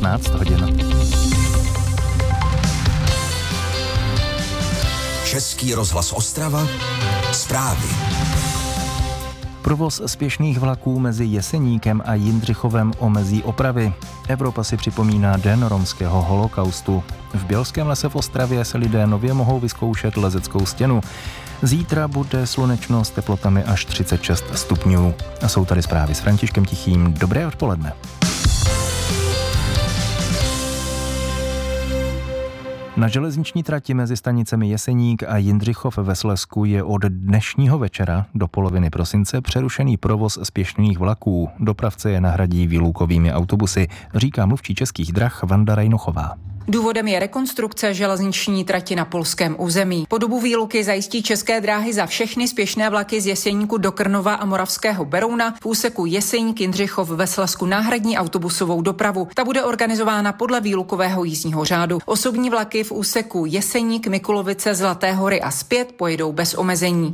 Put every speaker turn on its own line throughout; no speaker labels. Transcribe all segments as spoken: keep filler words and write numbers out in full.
patnáct hodin.
Český rozhlas Ostrava, zprávy.
Provoz spěšných vlaků mezi Jeseníkem a Jindřichovem omezí opravy. Evropa si připomíná Den romského holokaustu. V Bělském lese v Ostravě se lidé nově mohou vyzkoušet lezeckou stěnu. Zítra bude slunečno s teplotami až třicet šest stupňů. A jsou tady zprávy s Františkem Tichým. Dobré odpoledne. Na železniční trati mezi stanicemi Jeseník a Jindřichov ve Slezsku je od dnešního večera do poloviny prosince přerušený provoz spěšných vlaků. Dopravce je nahradí výlukovými autobusy, říká mluvčí Českých drah Vanda Rajnochová.
Důvodem je rekonstrukce železniční trati na polském území. Po dobu výluky zajistí České dráhy za všechny spěšné vlaky z Jeseníku do Krnova a Moravského Berouna v úseku Jeseník Jindřichov ve Slezsku náhradní autobusovou dopravu. Ta bude organizována podle výlukového jízdního řádu. Osobní vlaky v úseku Jeseník, Mikulovice, Zlaté Hory a zpět pojedou bez omezení.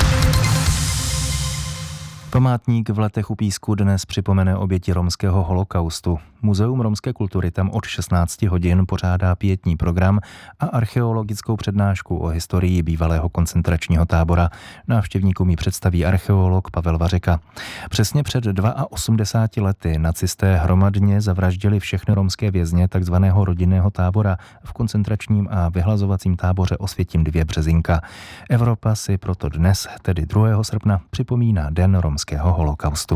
Památník v Letech u Písku dnes připomene oběti romského holokaustu. Muzeum romské kultury tam od šestnáct hodin pořádá pietní program a archeologickou přednášku o historii bývalého koncentračního tábora. Návštěvníkům ji představí archeolog Pavel Vařeka. Přesně před osmdesáti dvěma lety nacisté hromadně zavraždili všechny romské vězně takzvaného rodinného tábora v koncentračním a vyhlazovacím táboře Osvětim dva Březinka. Evropa si proto dnes, tedy druhého srpna, připomíná Den romského holokaustu.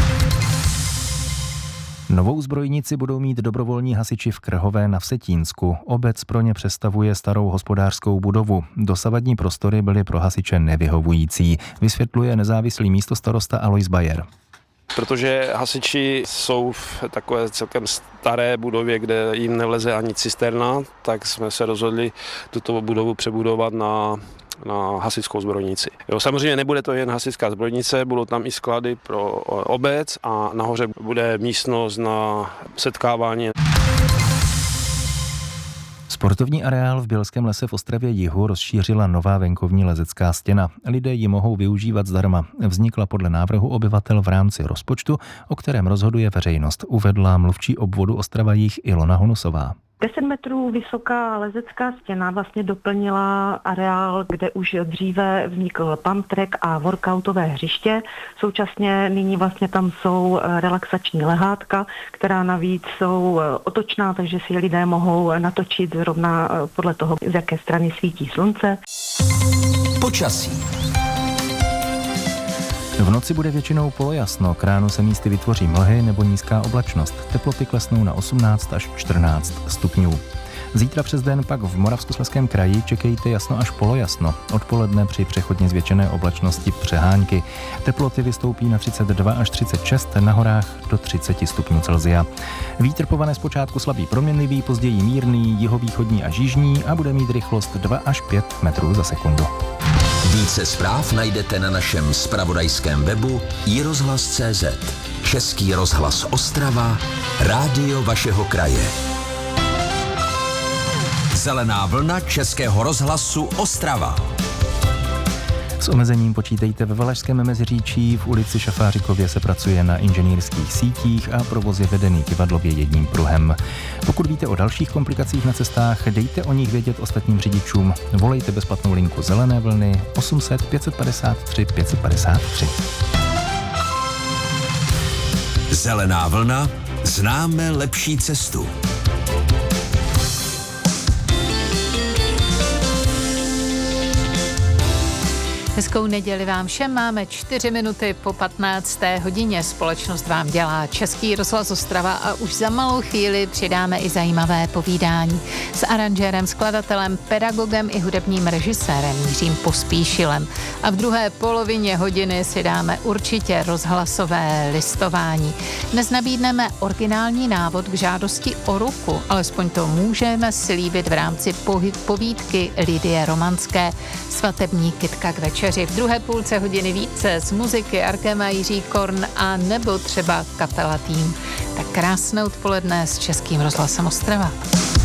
Novou zbrojnici budou mít dobrovolní hasiči v Krhové na Vsetínsku. Obec pro ně přestavuje starou hospodářskou budovu. Dosavadní prostory byly pro hasiče nevyhovující, vysvětluje nezávislý místostarosta Alois Bayer.
Protože hasiči jsou v takové celkem staré budově, kde jim nevleze ani cisterna, tak jsme se rozhodli tuto budovu přebudovat na na hasičskou zbrojnici. Jo, samozřejmě nebude to jen hasičská zbrojnice, budou tam i sklady pro obec a nahoře bude místnost na setkávání.
Sportovní areál v Bělském lese v Ostravě jihu rozšířila nová venkovní lezecká stěna. Lidé ji mohou využívat zdarma. Vznikla podle návrhu obyvatel v rámci rozpočtu, o kterém rozhoduje veřejnost, uvedla mluvčí obvodu Ostrava Jih Ilona Honusová.
deset metrů vysoká lezecká stěna vlastně doplnila areál, kde už dříve vznikl pump track a workoutové hřiště. Současně nyní vlastně tam jsou relaxační lehátka, která navíc jsou otočná, takže si lidé mohou natočit zrovna podle toho, z jaké strany svítí slunce.
Počasí.
V noci bude většinou polojasno, k ránu se místy vytvoří mlhy nebo nízká oblačnost. Teploty klesnou na osmnáct až čtrnáct stupňů. Zítra přes den pak v Moravskoslezském kraji čekejte jasno až polojasno. Odpoledne při přechodně zvětšené oblačnosti přehánky. Teploty vystoupí na třicet dva až třicet šest, na horách do třicet stupňů Celsia. Vítr povane zpočátku slabý proměnlivý, později mírný, jihovýchodní až jižní a bude mít rychlost dva až pět metrů za sekundu.
Více zpráv najdete na našem zpravodajském webu i rozhlas tečka cé zet. Český rozhlas Ostrava, rádio vašeho kraje. Zelená vlna Českého rozhlasu Ostrava.
S omezením počítejte ve Valašském Meziříčí, v ulici Šafářikově se pracuje na inženýrských sítích a provoz je vedený kivadlově jedním pruhem. Pokud víte o dalších komplikacích na cestách, dejte o nich vědět ostatním řidičům. Volejte bezplatnou linku Zelené vlny osm set pět set padesát tři pět set padesát tři.
Zelená vlna, známe lepší cestu.
Hezkou neděli vám všem, máme čtyři minuty po patnácté hodině. Společnost vám dělá Český rozhlas Ostrava a už za malou chvíli přidáme i zajímavé povídání s aranžérem, skladatelem, pedagogem i hudebním režisérem Jiřím Pospíšilem. A v druhé polovině hodiny si dáme určitě rozhlasové listování. Dnes nabídneme originální návod k žádosti o ruku, alespoň to můžeme slíbit v rámci povídky Lidie Romanské Svatební kytka k večeři. V druhé půlce hodiny více z muziky Arkema, Jiří Korn a nebo třeba kapela Tým. Tak krásné odpoledne s Českým rozhlasem Ostrava.